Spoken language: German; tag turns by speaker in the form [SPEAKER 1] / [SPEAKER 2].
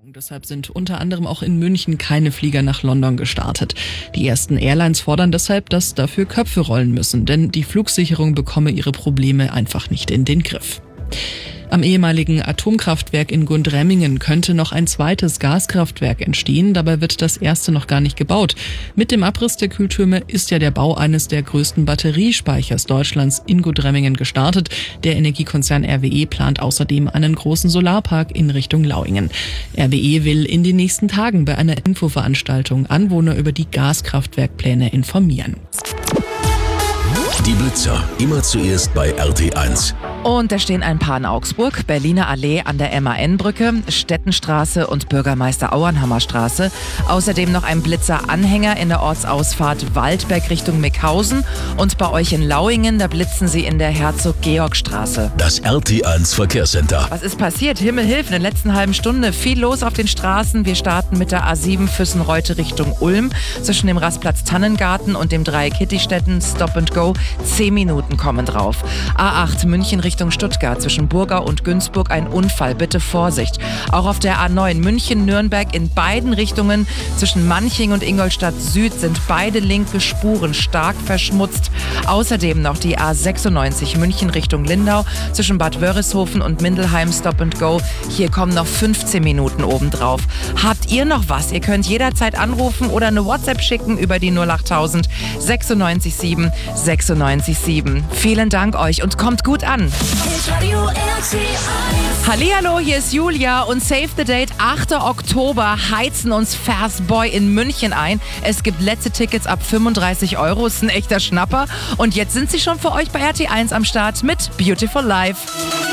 [SPEAKER 1] Deshalb sind unter anderem auch in München keine Flieger nach London gestartet. Die ersten Airlines fordern deshalb, dass dafür Köpfe rollen müssen, denn die Flugsicherung bekomme ihre Probleme einfach nicht in den Griff. Am ehemaligen Atomkraftwerk in Gundremmingen könnte noch ein zweites Gaskraftwerk entstehen, dabei wird das erste noch gar nicht gebaut. Mit dem Abriss der Kühltürme ist ja der Bau eines der größten Batteriespeichers Deutschlands in Gundremmingen gestartet. Der Energiekonzern RWE plant außerdem einen großen Solarpark in Richtung Lauingen. RWE will in den nächsten Tagen bei einer Infoveranstaltung Anwohner über die Gaskraftwerkpläne informieren.
[SPEAKER 2] Die Blitzer, immer zuerst bei RT1.
[SPEAKER 3] Und da stehen ein paar in Augsburg, Berliner Allee an der MAN-Brücke, Stettenstraße und Bürgermeister Auernhammer Straße. Außerdem noch ein Blitzer-Anhänger in der Ortsausfahrt Waldberg Richtung Mickhausen. Und bei euch in Lauingen, da blitzen sie in der Herzog-Georg-Straße.
[SPEAKER 2] Das RT1 Verkehrscenter.
[SPEAKER 3] Was ist passiert? Himmel hilf, in der letzten halben Stunde viel los auf den Straßen. Wir starten mit der A7 Füssenreute Richtung Ulm. Zwischen dem Rastplatz Tannengarten und dem Dreieck Hittistetten Stop and Go. 10 Minuten kommen drauf. A8 München Richtung Stuttgart zwischen Burgau und Günzburg ein Unfall. Bitte Vorsicht. Auch auf der A9 München-Nürnberg in beiden Richtungen zwischen Manching und Ingolstadt Süd sind beide linke Spuren stark verschmutzt. Außerdem noch die A96 München Richtung Lindau zwischen Bad Wörishofen und Mindelheim Stop and Go. Hier kommen noch 15 Minuten obendrauf. Habt ihr noch was? Ihr könnt jederzeit anrufen oder eine WhatsApp schicken über die 08000 96 7 96 7. Vielen Dank euch und kommt gut an. Hallihallo, hier ist Julia und Save the Date 8. Oktober heizen uns Fast Boy in München ein. Es gibt letzte Tickets ab 35 €, ist ein echter Schnapper. Und jetzt sind sie schon für euch bei RT1 am Start mit Beautiful Life.